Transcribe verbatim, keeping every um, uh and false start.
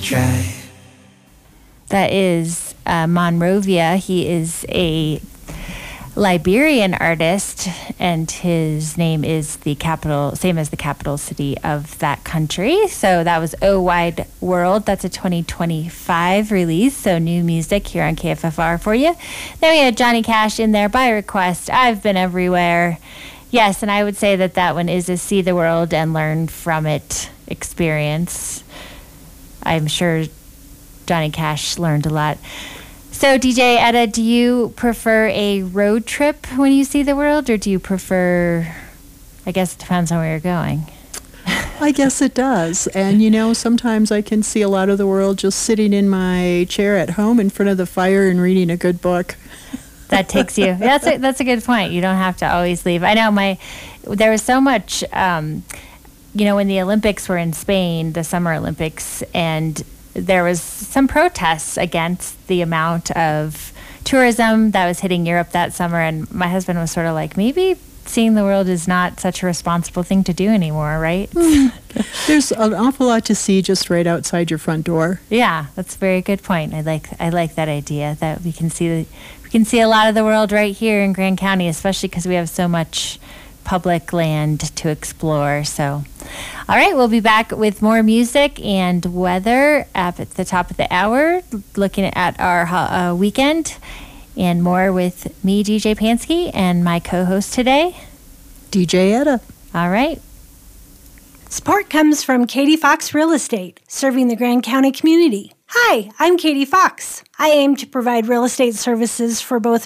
try. That is uh, Monrovia. He is a Liberian artist, and his name is the capital, same as the capital city of that country. So that was Oh Wide World. That's a twenty twenty-five release, so new music here on K F F R for you. Then we had Johnny Cash in there by request. I've Been Everywhere. Yes, and I would say that that one is a see the world and learn from it experience. I'm sure Johnny Cash learned a lot. So, D J Etta, do you prefer a road trip when you see the world, or do you prefer, I guess it depends on where you're going. I guess it does. And, you know, sometimes I can see a lot of the world just sitting in my chair at home in front of the fire and reading a good book. That takes you. That's a, that's a good point. You don't have to always leave. I know my, there was so much, um, you know, when the Olympics were in Spain, the Summer Olympics, and there was some protests against the amount of tourism that was hitting Europe that summer. And my husband was sort of like, maybe seeing the world is not such a responsible thing to do anymore, right? Mm. There's an awful lot to see just right outside your front door. Yeah, that's a very good point. I like I like that idea that we can see the, we can see a lot of the world right here in Grand County, especially because we have so much public land to explore. So, all right, we'll be back with more music and weather at the top of the hour, looking at our uh, weekend, and more with me, D J Pansky, and my co-host today, D J Etta. All right. Support comes from Katie Fox Real Estate, serving the Grand County community. Hi, I'm Katie Fox. I aim to provide real estate services for both